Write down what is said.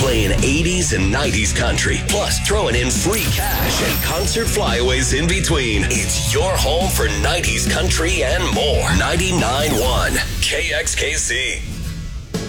Playing 80s and 90s country, plus throwing in free cash and concert flyaways in between. It's your home for 90s country and more. 99.1 KXKC.